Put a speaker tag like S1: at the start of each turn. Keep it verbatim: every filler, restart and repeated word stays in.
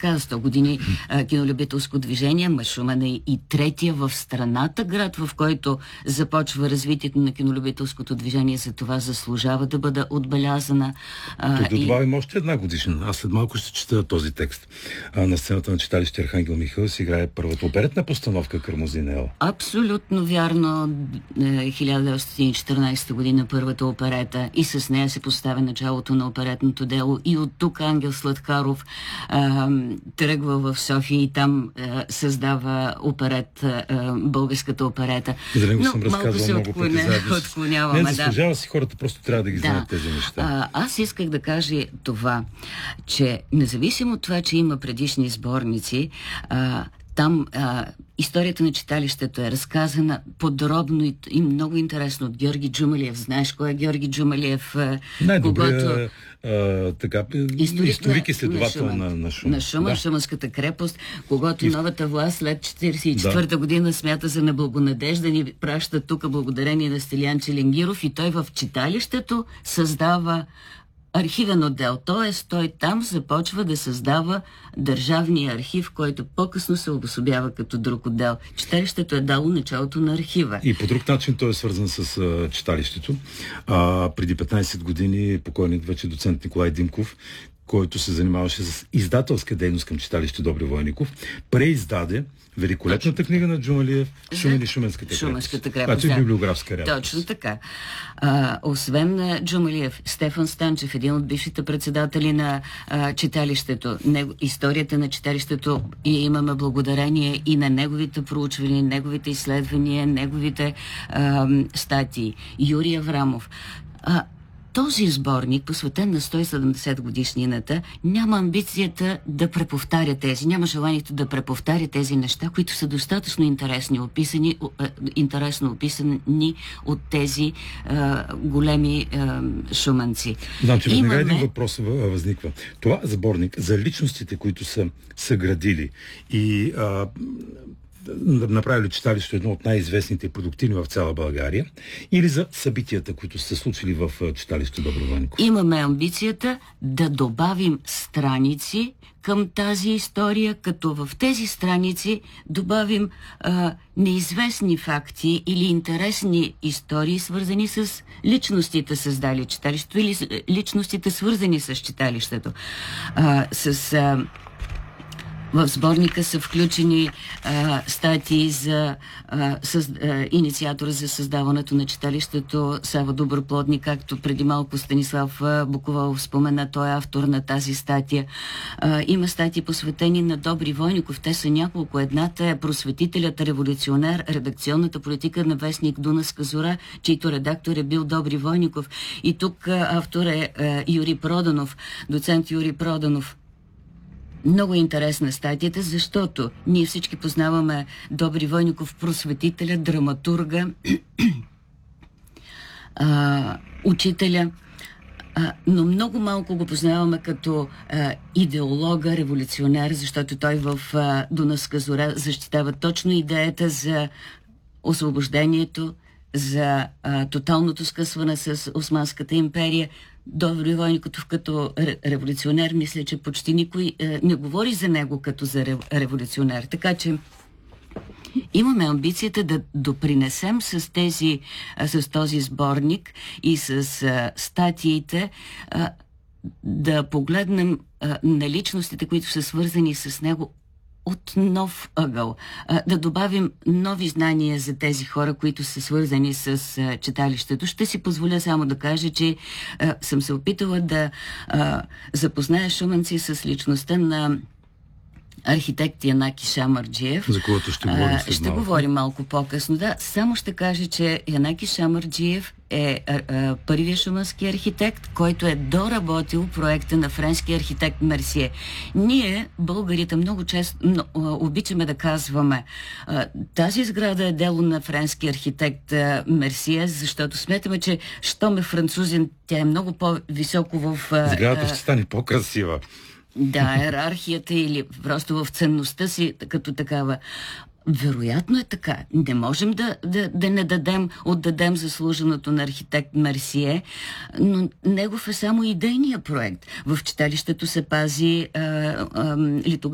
S1: каза, сто години а, кинолюбителско движение, ма Шумен е и третия в страната град, в който започва развитието на кинолюбителското движение, за това заслужава да бъде отбелязана. А,
S2: Тук да
S1: и...
S2: добавим още една годишна. Аз след малко ще чета този текст. А, на сцената на читалище Архангел Михаил се играе първата оперетна постановка Кармозинел.
S1: Абсолютно вярно. хиляда деветстотин и четиринадесета година първата оперета и с нея се поставя началото на оперетното дело и от тук Ангел Сладкаров а, тръгва в София и там а, създава оперет, а, българската оперета.
S2: За него
S1: Но
S2: съм
S1: малко
S2: разказвал
S1: се
S2: много
S1: отклоня,
S2: пъти.
S1: отклоняваме.
S2: Не, заслужава
S1: да.
S2: си, хората просто трябва да ги
S1: Да.
S2: знаят тези неща.
S1: А, аз исках да кажа това, че независимо от това, че има предишни сборници, а, там а, историята на читалището е разказана подробно и, и много интересно от Георги Джумалиев. Знаеш кой е Георги Джумалиев?
S2: Най-добрият
S1: когато...
S2: а, така, историк, историк и следовател на, на, на Шумен.
S1: На Шумен,
S2: да.
S1: Шуменската крепост, когато
S2: И...
S1: новата власт след четиридесет и четвърта да. година смята за неблагонадежда, ни праща тук благодарение на Стилиян Челенгиров и той в читалището създава архивен отдел, т.е. той там започва да създава държавния архив, който по-късно се обособява като друг отдел. Читалището е дало началото на архива.
S2: И по друг начин той е свързан с а, читалището. А, преди петнадесет години покойният вече доцент Николай Димков, който се занимаваше с издателска дейност към читалище Добри Войников, преиздаде великолепната книга на Джумалиев Шумен и Шуменската крепост.
S1: Шуменската крепост,
S2: Това е
S1: да.
S2: библиографска рядкост.
S1: Точно така. А, освен на Джумалиев, Стефан Станчев, един от бившите председатели на а, читалището, него, историята на читалището, и имаме благодарение и на неговите проучвания, неговите изследвания, неговите а, статии. Юрий Аврамов. А, Този сборник, посветен на сто и седемдесет годишнината, няма амбицията да преповтаря тези, няма желанието да преповтаря тези неща, които са достатъчно интересни, описани, интересно описани от тези а, големи а, шуменци.
S2: Значи, веднага
S1: Имаме...
S2: един въпрос възниква. Това сборник за личностите, които са съградили и а, направили читалището едно от най-известните и продуктивни в цяла България, или за събитията, които са се случили в читалището Добри Войников?
S1: Имаме амбицията да добавим страници към тази история, като в тези страници добавим а, неизвестни факти или интересни истории, свързани с личностите, създали читалището, или с личностите, свързани с читалището. А, с... А, В сборника са включени а, статии за а, съз, а, инициатора за създаването на читалището Сава Доброплодни, както преди малко Станислав а, Буковалов спомена, той е автор на тази статия. А, има статии посветени на Добри Войников. Те са няколко. Едната е Просветителят, революционер, редакционната политика на вестник Дунавска зора, чийто редактор е бил Добри Войников. И тук а, автор е а, Юрий Проданов, доцент Юрий Проданов. Много интересна статията, защото ние всички познаваме Добри Войников, просветителя, драматурга, а, учителя, а, но много малко го познаваме като а, идеолога, революционер, защото той в а, Дунавска зора защитава точно идеята за освобождението, за а, тоталното скъсване с Османската империя. Добри Войников като революционер, мисля, че почти никой е, не говори за него като за революционер. Така че имаме амбицията да допринесем с, тези, а, с този сборник и с а, статиите а, да погледнем а, на личностите, които са свързани с него от нов ъгъл. А, да добавим нови знания за тези хора, които са свързани с а, читалището. Ще си позволя само да кажа, че а, съм се опитала да а, запозная шуменци с личността на архитект Янаки Шамарджиев.
S2: За което ще говорим след
S1: Ще
S2: малко.
S1: говорим малко по-късно. Да, само ще кажа, че Янаки Шамарджиев е а, а, първият шуменски архитект, който е доработил проекта на френски архитект Мерсие. Ние, българите, много често но, а, обичаме да казваме а, тази сграда е дело на френски архитект а, Мерсие, защото смятаме, че щом е французин, тя е много по-високо в... А,
S2: Сградата ще стане по-красива.
S1: Да, иерархията или просто в ценността си като такава. Вероятно е така. Не можем да, да, да не дадем, отдадем заслуженото на архитект Мерсие, но негов е само идейния проект. В читалището се пази а, а, литография